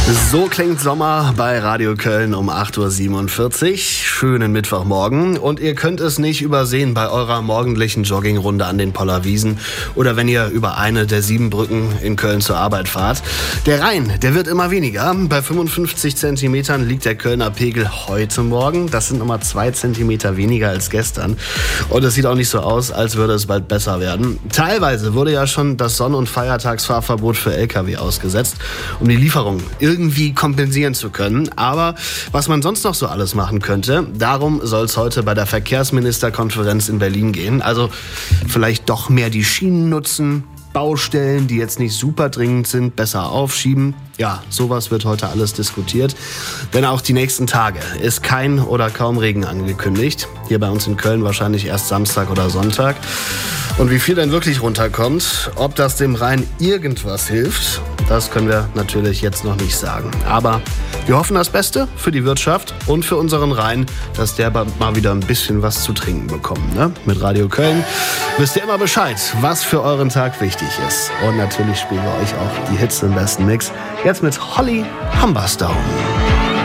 So klingt Sommer bei Radio Köln um 8.47 Uhr. Schönen Mittwochmorgen. Und ihr könnt es nicht übersehen bei eurer morgendlichen Joggingrunde an den Pollerwiesen oder wenn ihr über eine der 7 Brücken in Köln zur Arbeit fahrt. Der Rhein, der wird immer weniger. Bei 55 Zentimetern liegt der Kölner Pegel heute Morgen. Das sind nochmal 2 Zentimeter weniger als gestern. Und es sieht auch nicht so aus, als würde es bald besser werden. Teilweise wurde ja schon das Sonn- und Feiertagsfahrverbot für Lkw ausgesetzt, um die Lieferung irgendwie kompensieren zu können. Aber was man sonst noch so alles machen könnte, darum soll es heute bei der Verkehrsministerkonferenz in Berlin gehen. Also vielleicht doch mehr die Schienen nutzen, Baustellen, die jetzt nicht super dringend sind, besser aufschieben. Ja, sowas wird heute alles diskutiert. Denn auch die nächsten Tage ist kein oder kaum Regen angekündigt. Hier bei uns in Köln wahrscheinlich erst Samstag oder Sonntag. Und wie viel denn wirklich runterkommt, ob das dem Rhein irgendwas hilft, das können wir natürlich jetzt noch nicht sagen. Aber wir hoffen das Beste für die Wirtschaft und für unseren Rhein, dass der mal wieder ein bisschen was zu trinken bekommt. Ne? Mit Radio Köln wisst ihr immer Bescheid, was für euren Tag wichtig ist. Und natürlich spielen wir euch auch die Hits im besten Mix. Jetzt mit Holly Humberstone.